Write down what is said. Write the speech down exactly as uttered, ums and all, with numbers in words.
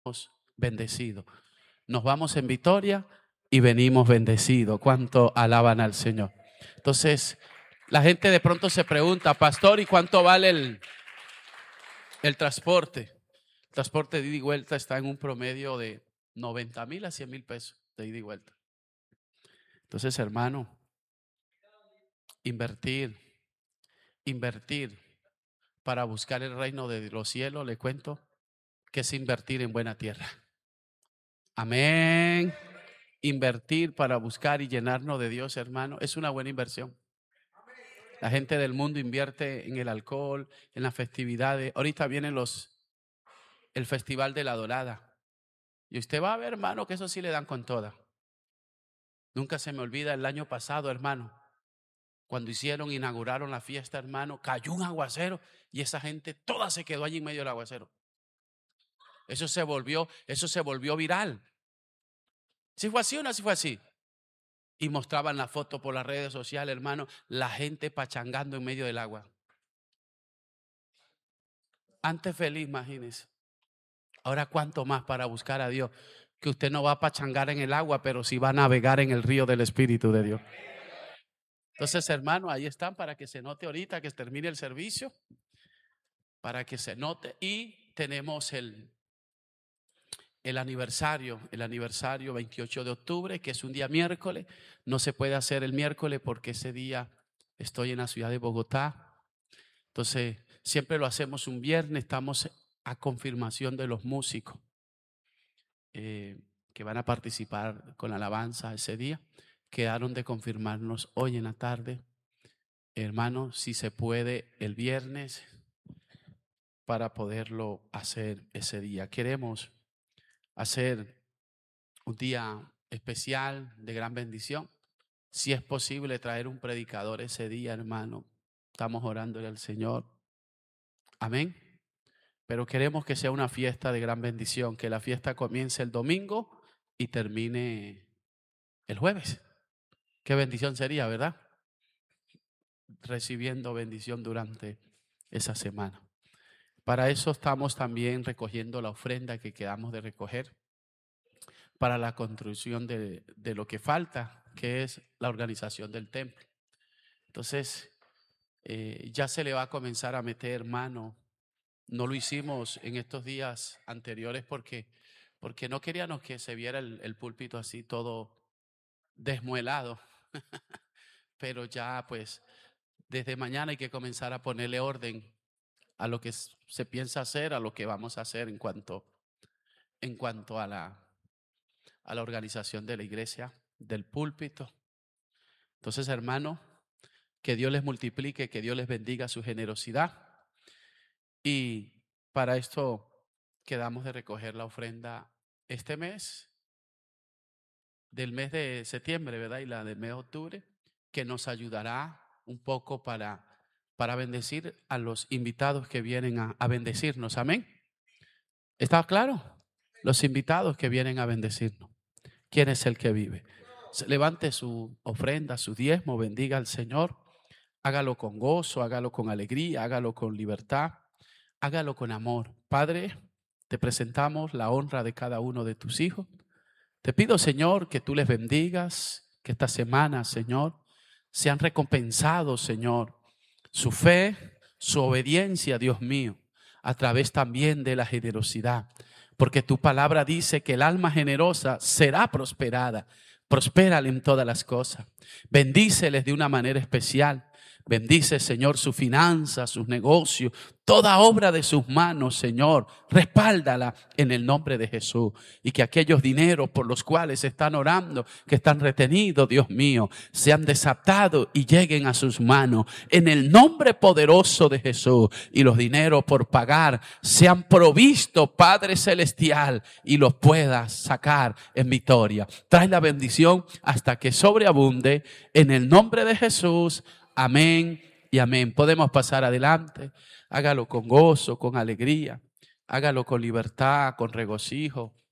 bendecidos. Nos vamos en victoria y venimos bendecidos. ¿Cuánto alaban al Señor? Entonces, la gente de pronto se pregunta, pastor, ¿y cuánto vale el, el transporte? El transporte de ida y vuelta está en un promedio de noventa mil a cien mil pesos de ida y vuelta. Entonces, hermano, invertir, invertir para buscar el reino de los cielos, le cuento que es invertir en buena tierra. Amén. Invertir para buscar y llenarnos de Dios, hermano, es una buena inversión. La gente del mundo invierte en el alcohol, en las festividades. Ahorita vienen los, el Festival de la Dorada. Y usted va a ver, hermano, que eso sí le dan con toda. Nunca se me olvida el año pasado, hermano, cuando hicieron, inauguraron la fiesta, hermano, cayó un aguacero y esa gente toda se quedó allí en medio del aguacero. Eso se volvió, eso se volvió viral. ¿Sí fue así o no? ¿Sí fue así? Y mostraban la foto por las redes sociales, hermano, la gente pachangando en medio del agua. Antes feliz, imagínese. Ahora cuánto más para buscar a Dios, que usted no va a pachangar en el agua, pero sí va a navegar en el río del Espíritu de Dios. Entonces, hermano, ahí están para que se note ahorita que termine el servicio, para que se note. Y tenemos el, el aniversario, el aniversario veintiocho de octubre, que es un día miércoles. No se puede hacer el miércoles porque ese día estoy en la ciudad de Bogotá. Entonces, siempre lo hacemos un viernes. Estamos a confirmación de los músicos eh, que van a participar con la alabanza ese día. Quedaron de confirmarnos hoy en la tarde. Hermano, si se puede el viernes para poderlo hacer ese día. Queremos hacer un día especial de gran bendición. Si es posible traer un predicador ese día, hermano, estamos orándole al Señor. Amén. Pero queremos que sea una fiesta de gran bendición, que la fiesta comience el domingo y termine el jueves. Qué bendición sería, ¿verdad? Recibiendo bendición durante esa semana. Para eso estamos también recogiendo la ofrenda que quedamos de recoger para la construcción de, de lo que falta, que es la organización del templo. Entonces, eh, ya se le va a comenzar a meter mano. No lo hicimos en estos días anteriores porque, porque no queríamos que se viera el, el púlpito así todo desmuelado. Pero ya pues desde mañana hay que comenzar a ponerle orden a lo que se piensa hacer, a lo que vamos a hacer en cuanto, en cuanto a la, a la organización de la iglesia, del púlpito. Entonces, hermano, que Dios les multiplique, que Dios les bendiga su generosidad. Y para esto quedamos de recoger la ofrenda este mes, del mes de septiembre, ¿verdad? Y la del mes de octubre, que nos ayudará un poco para, para bendecir a los invitados que vienen a, a bendecirnos. Amén. ¿Está claro? Los invitados que vienen a bendecirnos. ¿Quién es el que vive? Levante su ofrenda, su diezmo, bendiga al Señor. Hágalo con gozo, hágalo con alegría, hágalo con libertad, hágalo con amor. Padre, te presentamos la honra de cada uno de tus hijos. Te pido, Señor, que tú les bendigas, que esta semana, Señor, sean recompensados, Señor, su fe, su obediencia, Dios mío, a través también de la generosidad. Porque tu palabra dice que el alma generosa será prosperada. Prospérale en todas las cosas. Bendíceles de una manera especial. Bendice, Señor, su finanza, sus negocios, toda obra de sus manos, Señor. Respáldala en el nombre de Jesús. Y que aquellos dineros por los cuales están orando, que están retenidos, Dios mío, sean desatados y lleguen a sus manos en el nombre poderoso de Jesús. Y los dineros por pagar sean provistos, Padre Celestial, y los puedas sacar en victoria. Trae la bendición hasta que sobreabunde en el nombre de Jesús. Amén y amén. Podemos pasar adelante. Hágalo con gozo, con alegría. Hágalo con libertad, con regocijo.